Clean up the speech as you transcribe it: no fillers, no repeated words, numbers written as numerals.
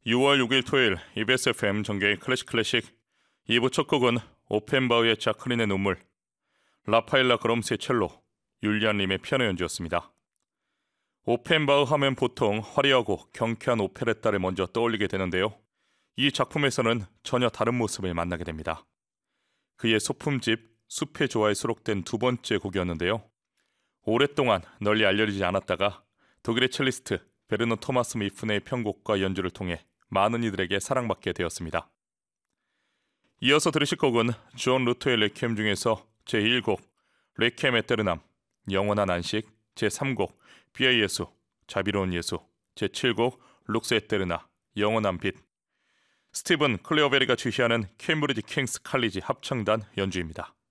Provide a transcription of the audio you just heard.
6월 6일 토요일 EBS FM 정계의 클래식 2부 첫 곡은 오펜바흐의 자클린의 눈물, 라파엘라 그롬스의 첼로, 율리안 림의 피아노 연주였습니다. 오펜바흐 하면 보통 화려하고 경쾌한 오페레타를 먼저 떠올리게 되는데요. 이 작품에서는 전혀 다른 모습을 만나게 됩니다. 그의 소품집 숲의 조화에 수록된 두 번째 곡이었는데요. 오랫동안 널리 알려지지 않았다가 독일의 첼리스트 베르너 토마스 미프네의 편곡과 연주를 통해 많은 이들에게 사랑받게 되었습니다. 이어서 들으실 곡은 존 루터의 레퀴엠 중에서 제1곡 레퀴엠 에테르남, 영원한 안식, 제3곡 비아의 예수, 자비로운 예수, 제7곡 룩스 에테르나, 영원한 빛, 스티븐 클레어베리가 주휘하는 케임브리지 킹스 칼리지 합창단 연주입니다.